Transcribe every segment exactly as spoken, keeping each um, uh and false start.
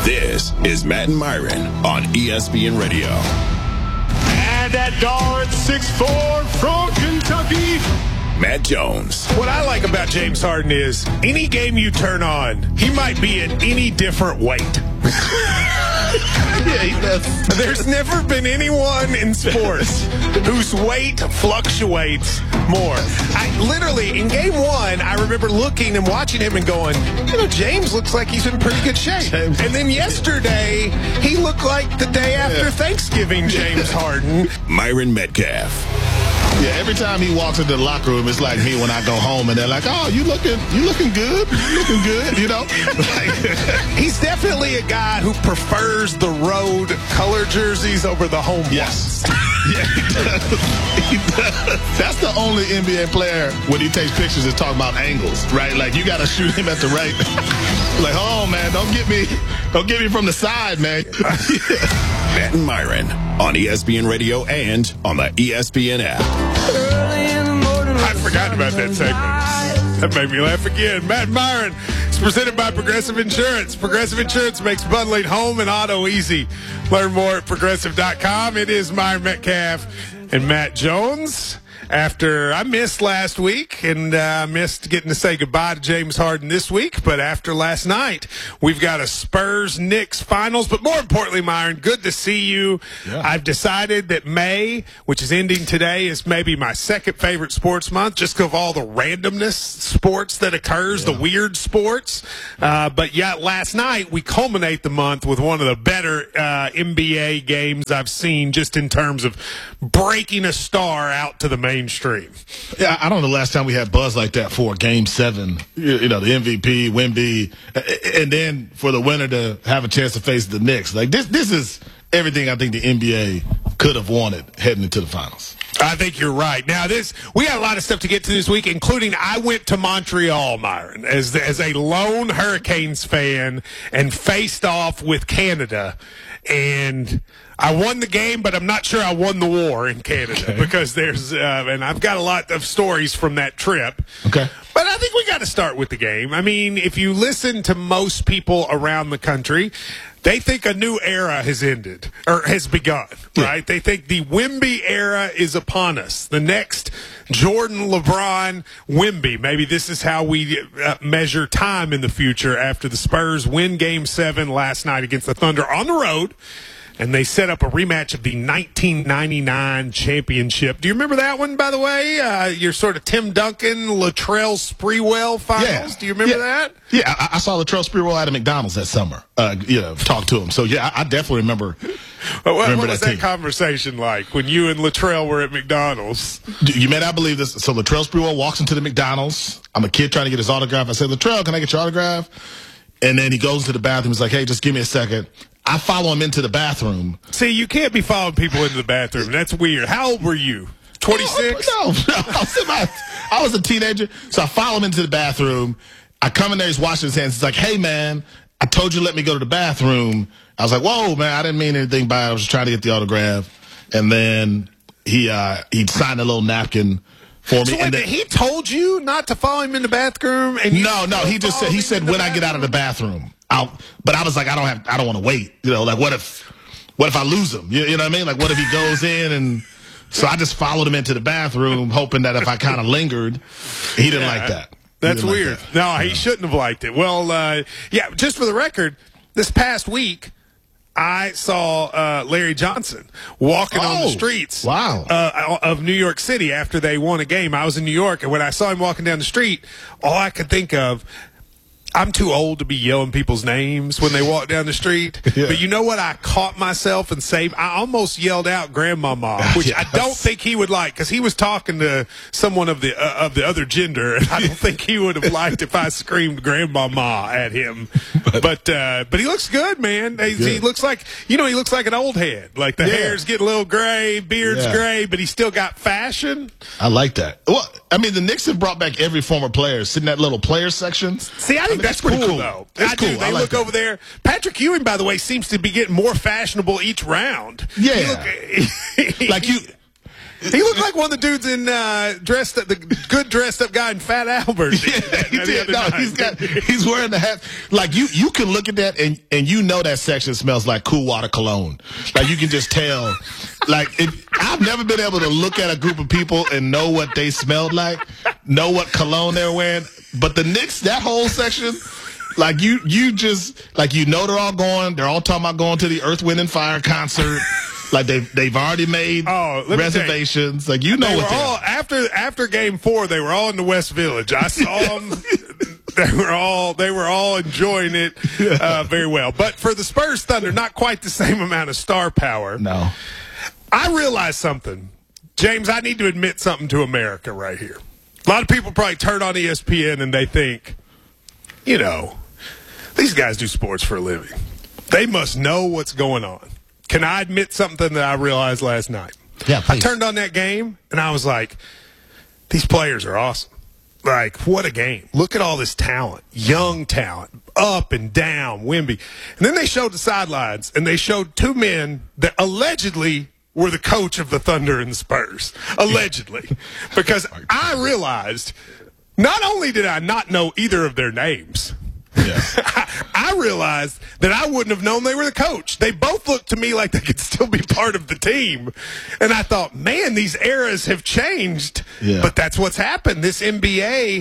This is Matt and Myron on E S P N Radio. And that guard, six foot four from Kentucky, Matt Jones. What I like about James Harden is any game you turn on, he might be at any different weight. yeah, he does. There's never been anyone in sports whose weight fluctuates more. I literally, in game one, I remember looking and watching him and going, you know, James looks like he's in pretty good shape. James. And then yesterday, he looked like the day after Yeah. Thanksgiving James Harden. Myron Metcalf. Yeah, every time he walks into the locker room, it's like me when I go home, and they're like, "Oh, you looking, you looking good, you looking good," you know. He's definitely a guy who prefers the road color jerseys over the home Yes. ones. Yeah, he does. He does. That's the only N B A player when he takes pictures is talking about angles, right? Like you got to shoot him at the right. Like, oh man, don't get me, don't get me from the side, man. Matt and Myron on E S P N Radio and on the E S P N app. I'd forgotten about that segment. That made me laugh again. Matt and Myron is presented by Progressive Insurance. Progressive Insurance makes bundling home and auto easy. Learn more at progressive dot com. It is Myron Metcalf and Matt Jones. After I missed last week and I uh, missed getting to say goodbye to James Harden this week, but after last night, we've got a Spurs-Knicks finals. But more importantly, Myron, good to see you. Yeah. I've decided that May, which is ending today, is maybe my second favorite sports month, just because of all the randomness sports that occurs, yeah. the weird sports. Uh, but yeah, last night we culminate the month with one of the better uh, N B A games I've seen, just in terms of breaking a star out to the mainstream. Yeah, I don't know the last time we had buzz like that for Game Seven. You, you know, the M V P, Wemby, and then for the winner to have a chance to face the Knicks. Like this, this is everything I think the N B A could have wanted heading into the finals. I think you're right. Now, this we got a lot of stuff to get to this week, including I went to Montreal, Myron, as as a lone Hurricanes fan, and faced off with Canada, and I won the game, but I'm not sure I won the war in Canada okay. because there's uh, and I've got a lot of stories from that trip. Okay. But I think we got to start with the game. I mean, if you listen to most people around the country, they think a new era has ended or has begun, right? Yeah. They think the Wemby era is upon us. The next Jordan, LeBron, Wemby. Maybe this is how we uh, measure time in the future after the Spurs win Game seven last night against the Thunder on the road. And they set up a rematch of the nineteen ninety-nine championship. Do you remember that one, by the way? Uh, your sort of Tim Duncan, Latrell Sprewell finals. Yeah. Do you remember yeah. that? Yeah, I, I saw Latrell Sprewell at a McDonald's that summer. Uh, you know, talked to him. So, yeah, I, I definitely remember. But what, remember what was that, that team. conversation like when you and Latrell were at McDonald's? You may not believe this. So, Latrell Sprewell walks into the McDonald's. I'm a kid trying to get his autograph. I said, Latrell, can I get your autograph? And then he goes to the bathroom. He's like, hey, just give me a second. I follow him into the bathroom. See, you can't be following people into the bathroom. That's weird. How old were you? twenty-six? No, no, no. I, was about, I was a teenager. So I follow him into the bathroom. I come in there. He's washing his hands. He's like, hey, man, I told you to let me go to the bathroom. I was like, whoa, man, I didn't mean anything by it. I was just trying to get the autograph. And then he uh, he signed a little napkin for me. So and wait, then, he told you not to follow him in the bathroom? And you no, no, he just said, he said when I get out of the bathroom. I'll, but I was like, I don't have, I don't want to wait. You know, like what if, what if I lose him? You, you know what I mean? Like what if he goes in and, so I just followed him into the bathroom, hoping that if I kind of lingered, he didn't yeah, like that. That's weird. Like that. No, he yeah. shouldn't have liked it. Well, uh, yeah, just for the record, this past week, I saw uh, Larry Johnson walking oh, on the streets wow. uh, of New York City after they won a game. I was in New York, and when I saw him walking down the street, all I could think of, I'm too old to be yelling people's names when they walk down the street. Yeah. But you know what? I caught myself and saved. I almost yelled out "Grandmama," which yes. I don't think he would like because he was talking to someone of the uh, of the other gender, and I don't think he would have liked if I screamed "Grandmama" at him. But but, uh, but he looks good, man. He, he looks like you know he looks like an old head. Like the yeah. hair's getting a little gray, beard's yeah. gray, but he still got fashion. I like that. Well, I mean, the Knicks have brought back every former player. Sit in that little player section. See, I think. I mean, That's pretty cool, cool. though. That's I cool. do. They I like look that. over there. Patrick Ewing, by the way, seems to be getting more fashionable each round. Yeah. Look, like you, He looked like one of the dudes in uh, dressed up, the good dressed up guy in Fat Albert. Yeah, he did. No, he's got. He's wearing the hat. Like you, you can look at that and and you know that section smells like Cool Water cologne. Like you can just tell. Like it, I've never been able to look at a group of people and know what they smelled like, know what cologne they're wearing. But the Knicks, that whole section. Like you, you just like you know they're all going. They're all talking about going to the Earth, Wind and Fire concert. Like they've they've already made oh, reservations. Like you know they what were they all are. after after Game Four. They were all in the West Village. I saw them. They were all they were all enjoying it uh, very well. But for the Spurs Thunder, not quite the same amount of star power. No. I realized something, James. I need to admit something to America right here. A lot of people probably turn on E S P N and they think, you know, these guys do sports for a living. They must know what's going on. Can I admit something that I realized last night? Yeah, please. I turned on that game, and I was like, these players are awesome. Like, what a game. Look at all this talent, young talent, up and down, Wemby. And then they showed the sidelines, and they showed two men that allegedly were the coach of the Thunder and the Spurs. Allegedly. Because I realized not only did I not know either of their names, yeah. I realized that I wouldn't have known they were the coach. They both looked to me like they could still be part of the team. And I thought, man, these eras have changed. Yeah. But that's what's happened. This N B A,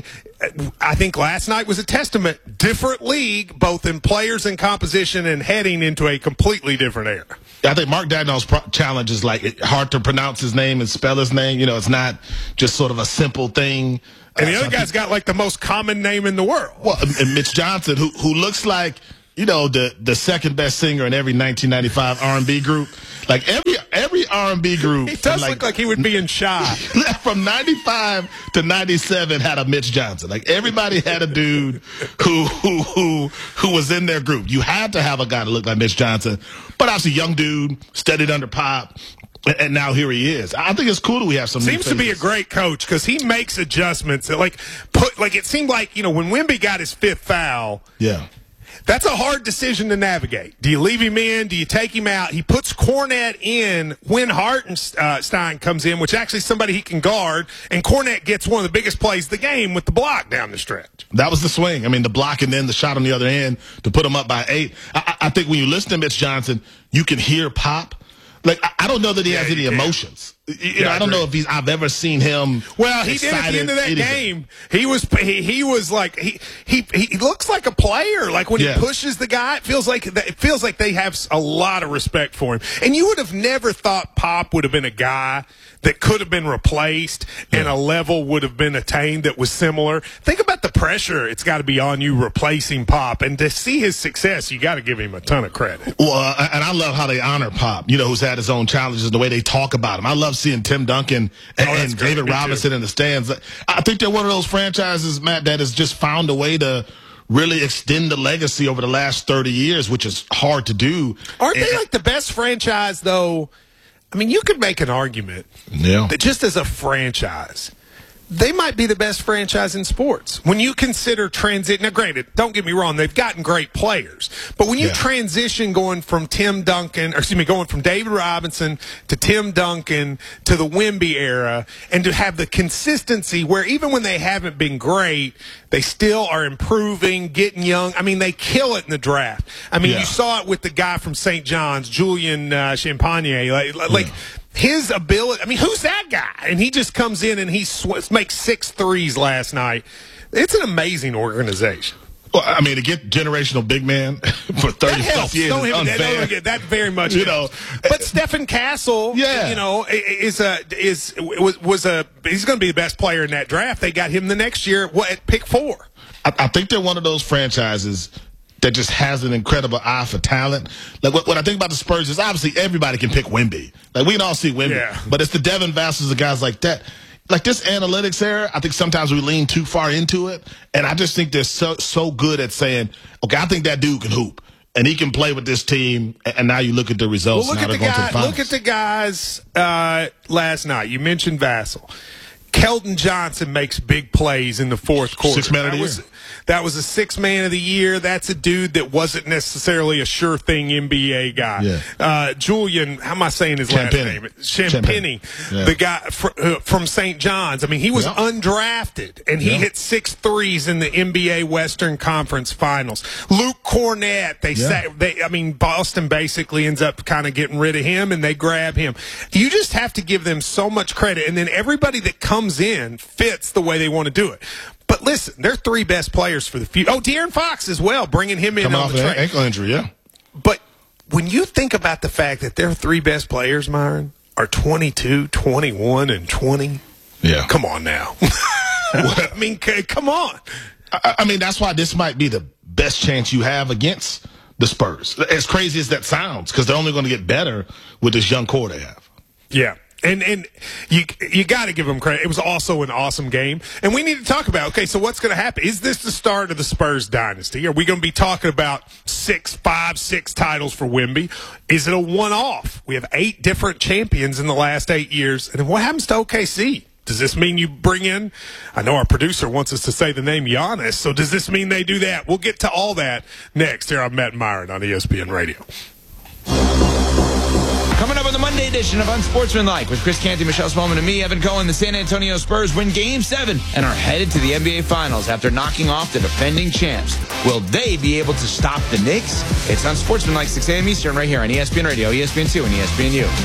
I think last night was a testament. Different league, both in players and composition, and heading into a completely different era. I think Mark Dagnall's pro- challenge is like it, hard to pronounce his name and spell his name. You know, it's not just sort of a simple thing. And the uh, other guy's got like the most common name in the world. Well, and Mitch Johnson, who who looks like, you know, the the second best singer in every nineteen ninety-five R and B group. Like every every R and B group. He does like, look like he would be in Shy. From ninety-five to ninety-seven had a Mitch Johnson. Like everybody had a dude who who who who was in their group. You had to have a guy that looked like Mitch Johnson. But obviously young dude, studied under Pop. And now here he is. I think it's cool that we have some. Seems to be a great coach because he makes adjustments. That like put like it seemed like, you know, when Wemby got his fifth foul. Yeah. That's a hard decision to navigate. Do you leave him in? Do you take him out? He puts Kornet in when Hartenstein comes in, which actually is somebody he can guard, and Kornet gets one of the biggest plays of the game with the block down the stretch. That was the swing. I mean, the block and then the shot on the other end to put him up by eight. I, I think when you listen to Mitch Johnson, you can hear Pop. Like, I don't know that he yeah, has any emotions. You yeah, know, I, I don't know if he's. I've ever seen him. Well, he did at the end of that anything. game. He was. He, he was like he, he. He looks like a player. Like when yeah. he pushes the guy, it feels like it feels like they have a lot of respect for him. And you would have never thought Pop would have been a guy that could have been replaced yeah. and a level would have been attained that was similar. Think about the pressure it's got to be on you replacing Pop, and to see his success, you got to give him a ton of credit. Well, uh, and I love how they honor Pop. You know, who's had his own challenges, the way they talk about him. I love seeing Tim Duncan and, oh, and David Robinson too. in the stands. I think they're one of those franchises, Matt, that has just found a way to really extend the legacy over the last thirty years, which is hard to do. Aren't and, they like the best franchise, though? I mean, you could make an argument yeah. that just as a franchise, they might be the best franchise in sports. When you consider transit, now granted, don't get me wrong, they've gotten great players. But when you yeah. transition going from Tim Duncan, or excuse me, going from David Robinson to Tim Duncan to the Wemby era, and to have the consistency where even when they haven't been great, they still are improving, getting young. I mean, they kill it in the draft. I mean, yeah. you saw it with the guy from Saint John's, Julian uh, Champagnie. Like, like yeah. his ability, I mean, who's that guy? And he just comes in and he sw- makes six threes last night. It's an amazing organization. Well, I mean, to get generational big man for thirty plus years don't is unfair. That, don't get that very much, you know. But Stephen Castle, yeah. you know, is a is was was a he's going to be the best player in that draft. They got him the next year. What at pick four? I, I think they're one of those franchises that just has an incredible eye for talent. Like what, what I think about the Spurs is obviously everybody can pick Wemby. Like we can all see Wemby, yeah. but it's the Devin Vassals and guys like that. Like this analytics era, I think sometimes we lean too far into it, and I just think they're so so good at saying, okay, I think that dude can hoop, and he can play with this team. And now you look at the results. Well, look now at the guy, guy, look at the guys uh, last night. You mentioned Vassell. Keldon Johnson makes big plays in the fourth quarter. Six man of the year. Was, that was a six man of the year. That's a dude that wasn't necessarily a sure thing N B A guy. Yeah. Uh, Julian, how am I saying his last Champagny. name? Champagny, Yeah. the guy fr- uh, from Saint John's. I mean, he was Yeah. undrafted, and he Yeah. hit six threes in the N B A Western Conference Finals. Luke Cornett, they Yeah. say, they, I mean, Boston basically ends up kind of getting rid of him, and they grab him. You just have to give them so much credit, and then everybody that comes in fits the way they want to do it. But listen, they're three best players for the future. Oh, De'Aaron Fox as well, bringing him in Coming on off the an trade. ankle injury, yeah. But when you think about the fact that their three best players, Myron, are twenty-two, twenty-one, and twenty, Yeah. come on now. I mean, c- come on. I, I mean, that's why this might be the best chance you have against the Spurs. As crazy as that sounds, because they're only going to get better with this young core they have. Yeah. And and you you got to give them credit. It was also an awesome game. And we need to talk about, okay, so what's going to happen? Is this the start of the Spurs dynasty? Are we going to be talking about six, five, six titles for Wemby? Is it a one-off? We have eight different champions in the last eight years. And what happens to O K C? Does this mean you bring in, I know our producer wants us to say the name Giannis, so does this mean they do that? We'll get to all that next here on Matt Myron on E S P N Radio. Coming up on the Monday edition of Unsportsmanlike with Chris Canty, Michelle Spellman, and me, Evan Cohen, the San Antonio Spurs win Game seven and are headed to the N B A Finals after knocking off the defending champs. Will they be able to stop the Knicks? It's Unsportsmanlike, six a.m. Eastern, right here on E S P N Radio, E S P N two, and E S P N U.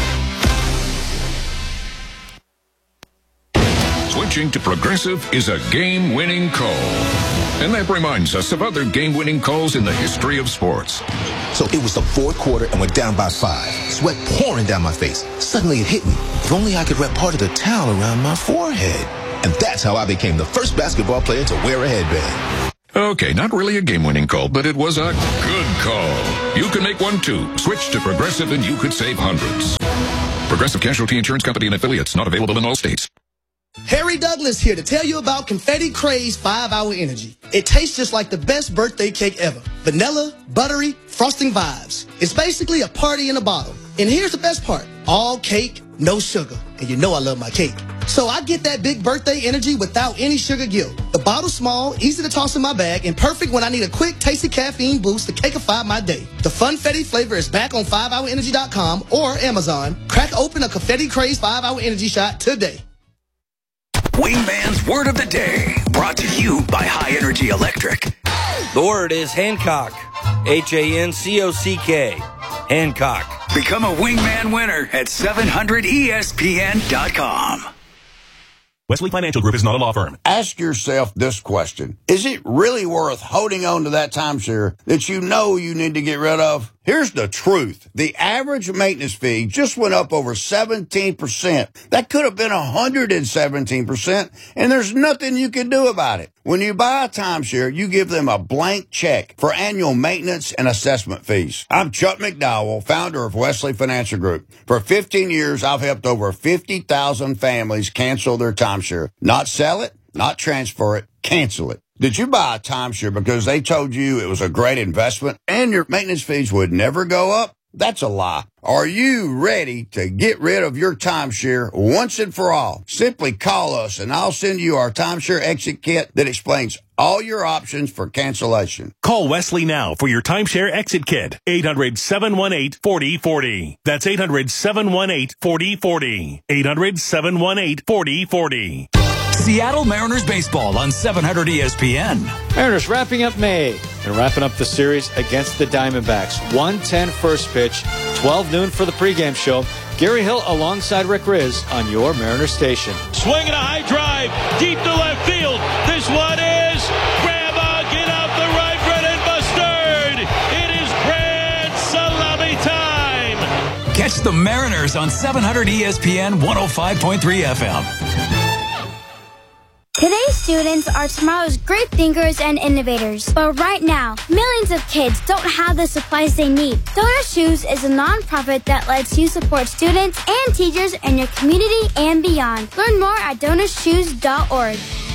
Switching to Progressive is a game-winning call. And that reminds us of other game-winning calls in the history of sports. So it was the fourth quarter and we're down by five. Sweat pouring down my face. Suddenly it hit me. If only I could wrap part of the towel around my forehead. And that's how I became the first basketball player to wear a headband. Okay, not really a game-winning call, but it was a good call. You can make one too. Switch to Progressive and you could save hundreds. Progressive Casualty Insurance Company and affiliates, not available in all states. Harry Douglas here to tell you about Confetti Craze five hour Energy. It tastes just like the best birthday cake ever. Vanilla, buttery, frosting vibes. It's basically a party in a bottle. And here's the best part. All cake, no sugar. And you know I love my cake. So I get that big birthday energy without any sugar guilt. The bottle's small, easy to toss in my bag, and perfect when I need a quick, tasty caffeine boost to cakeify my day. The Funfetti flavor is back on five hour energy dot com or Amazon. Crack open a Confetti Craze five hour Energy shot today. Wingman's Word of the Day, brought to you by High Energy Electric. The word is Hancock. H A N C O C K. Hancock. Become a Wingman winner at seven hundred E S P N dot com. Wesley Financial Group is not a law firm. Ask yourself this question. Is it really worth holding on to that timeshare that you know you need to get rid of? Here's the truth. The average maintenance fee just went up over seventeen percent. That could have been one hundred seventeen percent, and there's nothing you can do about it. When you buy a timeshare, you give them a blank check for annual maintenance and assessment fees. I'm Chuck McDowell, founder of Wesley Financial Group. For fifteen years, I've helped over fifty thousand families cancel their timeshare. Not sell it, not transfer it, cancel it. Did you buy a timeshare because they told you it was a great investment and your maintenance fees would never go up? That's a lie. Are you ready to get rid of your timeshare once and for all? Simply call us and I'll send you our timeshare exit kit that explains all your options for cancellation. Call Wesley now for your timeshare exit kit. eight hundred, seven one eight, four oh four oh. That's eight hundred, seven one eight, four oh four oh. eight hundred, seven one eight, four oh four oh. Seattle Mariners baseball on seven hundred E S P N. Mariners wrapping up May and wrapping up the series against the Diamondbacks. one ten first pitch, twelve noon for the pregame show. Gary Hill alongside Rick Riz on your Mariners station. Swinging a high drive deep to left field. This one is Grandma, get out the right, Brennan Mustard. It is grand salami time. Catch the Mariners on seven hundred E S P N one oh five point three F M. Today's students are tomorrow's great thinkers and innovators. But right now, millions of kids don't have the supplies they need. Donor Shoes is a nonprofit that lets you support students and teachers in your community and beyond. Learn more at donor shoes dot org.